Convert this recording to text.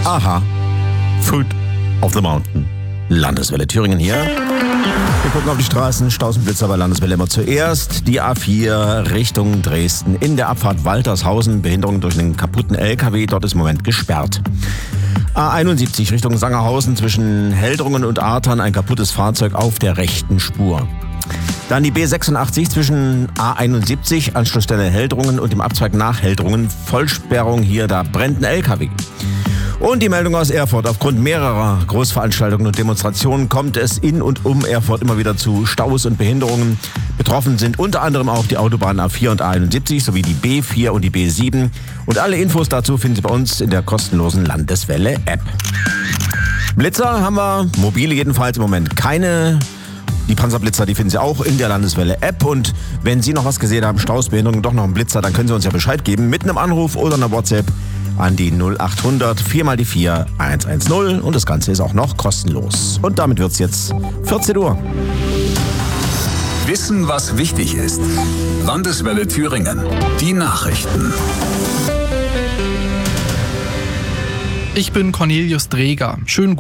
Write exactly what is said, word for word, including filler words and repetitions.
Aha, Foot of the Mountain. Landeswelle Thüringen hier. Wir gucken auf die Straßen, Staus und Blitzer bei Landeswelle immer zuerst. Die A vier Richtung Dresden. In der Abfahrt Waltershausen, Behinderung durch einen kaputten L K W, dort ist im Moment gesperrt. A einundsiebzig Richtung Sangerhausen zwischen Heldrungen und Artern, ein kaputtes Fahrzeug auf der rechten Spur. Dann die B sechsundachtzig zwischen A einundsiebzig, Anschlussstelle Heldrungen und dem Abzweig nach Heldrungen. Vollsperrung hier, da brennt ein L K W. Und die Meldung aus Erfurt. Aufgrund mehrerer Großveranstaltungen und Demonstrationen kommt es in und um Erfurt immer wieder zu Staus und Behinderungen. Betroffen sind unter anderem auch die Autobahnen A vier und A einundsiebzig sowie die B vier und die B sieben. Und alle Infos dazu finden Sie bei uns in der kostenlosen Landeswelle-App. Blitzer haben wir, mobile jedenfalls im Moment keine. Die Panzerblitzer, die finden Sie auch in der Landeswelle-App. Und wenn Sie noch was gesehen haben, Staus, Behinderungen, doch noch einen Blitzer, dann können Sie uns ja Bescheid geben mit einem Anruf oder einer WhatsApp an die null achthundert vier mal die vier eins eins null. Und das Ganze ist auch noch kostenlos. Und damit wird es jetzt vierzehn Uhr. Wissen, was wichtig ist. Landeswelle Thüringen. Die Nachrichten. Ich bin Cornelius Dreger. Schönen